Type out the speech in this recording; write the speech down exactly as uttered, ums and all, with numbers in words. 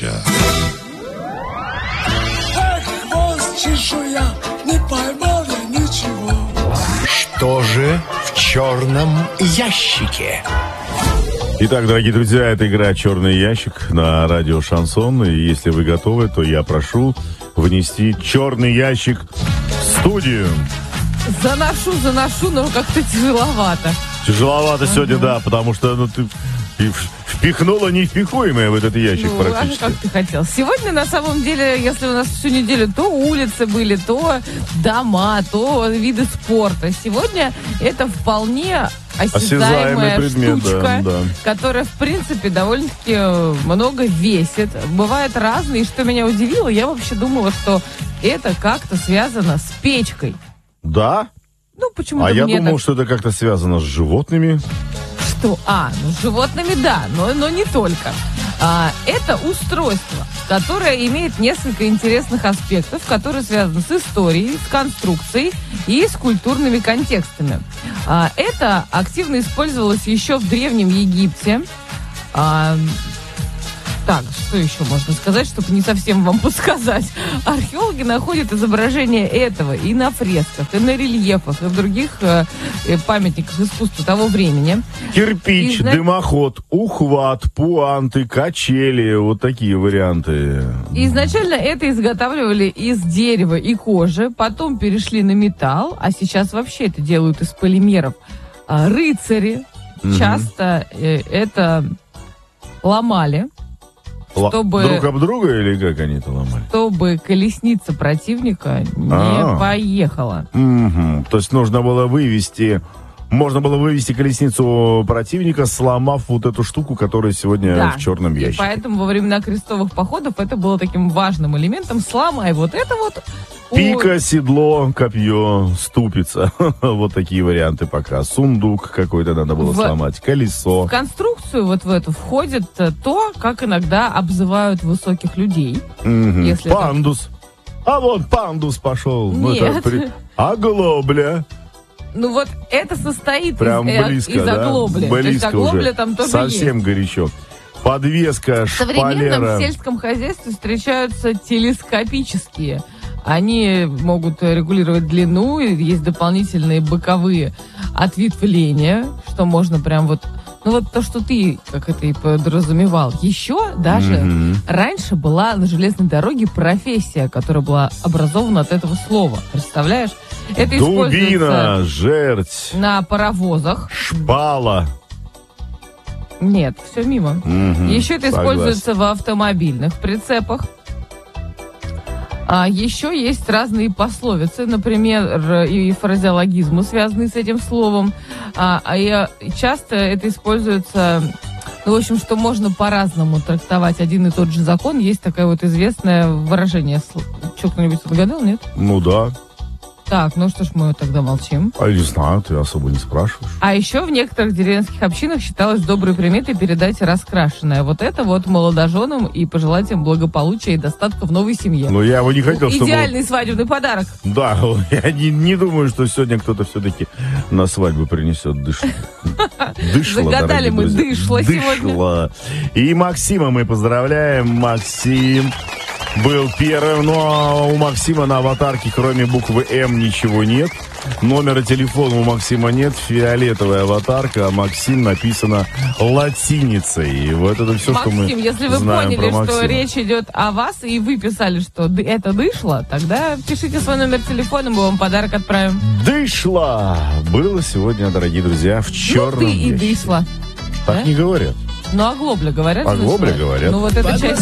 передача. Эх, хвост чешуя, не поймал я ничего. Что же в черном ящике? Итак, дорогие друзья, это игра «Черный ящик» на радио «Шансон». И если вы готовы, то я прошу внести черный ящик в студию. Заношу, заношу, но как-то тяжеловато. Тяжеловато Ага. сегодня, да, потому что ну, ты впихнула невпихуемое в этот ящик Ну, практически. а как ты хотел. Сегодня, на самом деле, если у нас всю неделю то улицы были, то дома, то виды спорта. Сегодня это вполне осязаемая Осязаемый предмет, штучка, да, да. которая, в принципе, довольно-таки много весит. Бывает разные. И что меня удивило, я вообще думала, что это как-то связано с печкой. Да? Ну, почему-то А я мне думал, так... что это как-то связано с животными. Что? А, ну с животными, да, но, но не только. А, это устройство, которое имеет несколько интересных аспектов, которые связаны с историей, с конструкцией и с культурными контекстами. А, это активно использовалось еще в Древнем Египте. А, Так, что еще можно сказать, чтобы не совсем вам подсказать? Археологи находят изображения этого и на фресках, и на рельефах, и в других э, памятниках искусства того времени. Кирпич, И, зна- дымоход, ухват, пуанты, качели. Вот такие варианты. И изначально это изготавливали из дерева и кожи, потом перешли на металл, а сейчас вообще это делают из полимеров. А, рыцари Мгм. часто э, это ломали, Ла- чтобы- Друг об друга или как они это ломали? чтобы колесница противника не А. поехала. Мгм. То есть нужно было вывести, можно было вывести колесницу противника, сломав вот эту штуку, которая сегодня Да. в черном И ящике. поэтому во времена крестовых походов это было таким важным элементом. Сломай вот это вот. Пика, седло, копье, ступица. Вот такие варианты пока. Сундук какой-то надо было В- сломать, колесо. В конструкцию вот в эту входит э, то, как иногда обзывают высоких людей. Мгм. Если это- Пандус. А вот пандус пошел. Ну, это Нет. при- А глобля? Ну вот это состоит Прям из, э, близко, из да? оглобли. То есть Близко оглобля уже. там тоже Совсем есть. горячо. Подвеска, В современном шпалера. сельском хозяйстве встречаются телескопические. Они могут регулировать длину, и есть дополнительные боковые ответвления, что можно прям вот... Ну вот то, что ты, как это и подразумевал. Еще даже Мгм. раньше была на железной дороге профессия, которая была образована от этого слова. Представляешь? Это используется Дубина, жерть, на паровозах. шпала. Нет, все мимо. Мгм. Еще это Согласен. используется в автомобильных прицепах. А еще есть разные пословицы, например, и фразеологизмы, связанные с этим словом. А, а я- часто это используется, ну, в общем, что можно по-разному трактовать один и тот же закон. Есть такое вот известное выражение. Что, кто-нибудь отгадал, нет? Ну да. Так, ну что ж, мы тогда молчим. А не знаю, ты особо не спрашиваешь. А еще в некоторых деревенских общинах считалось доброй приметой передать раскрашенное. Вот это вот молодоженам и пожелать им благополучия и достатка в новой семье. Но я его не хотел, чтобы... Идеальный свадебный подарок. Да, я не, не думаю, что сегодня кто-то все-таки на свадьбу принесет дышло. Дышло, Загадали дорогие мы друзья. дышло сегодня. Дышло. И Максима мы поздравляем. Максим был первым, но у Максима на аватарке, кроме буквы М, ничего нет. Номера телефона у Максима нет. Фиолетовая аватарка, а Максим написано латиницей. И вот это все, что мы Максим, если вы знаем поняли, про что Максима. речь идет о вас, и вы писали, что ды- это дышло, тогда пишите свой номер телефона, мы вам подарок отправим. Дышло было сегодня, дорогие друзья, в черном Ну ты и ящике. дышло. Так Да? не говорят. Ну, оглобля говорят. Оглобля дышло? говорят. Ну, вот эта часть